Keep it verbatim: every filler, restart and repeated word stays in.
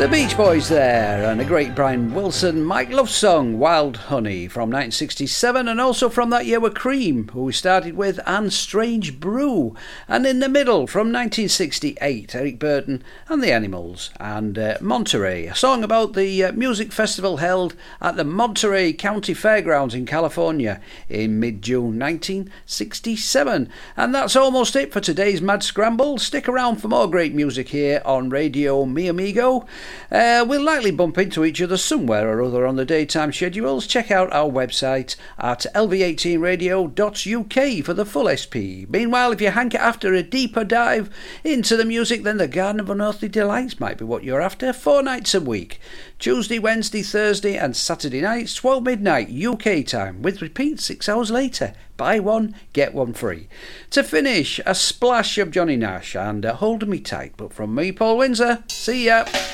The Beach Boys there, and a great Brian Wilson Mike Love song, Wild Honey, from nineteen sixty-seven, and also from that year were Cream, who we started with, and Strange Brew, and in the middle from nineteen sixty-eight, Eric Burden and the Animals, and uh, Monterey, a song about the uh, music festival held at the Monterey County Fairgrounds in California in mid-June nineteen sixty-seven. And that's almost it for today's Mad Scramble. Stick around for more great music here on Radio Mi Amigo. Uh, we'll likely bump into each other somewhere or other on the daytime schedules. Check out our website at L V eighteen radio dot U K for the full S P. Meanwhile, if you hanker after a deeper dive into the music, then the Garden of Unearthly Delights might be what you're after. Four nights a week. Tuesday, Wednesday, Thursday and Saturday nights, twelve midnight U K time, with repeat six hours later. Buy one, get one free. To finish, a splash of Johnny Nash and uh, Hold Me Tight. But from me, Paul Windsor, see ya.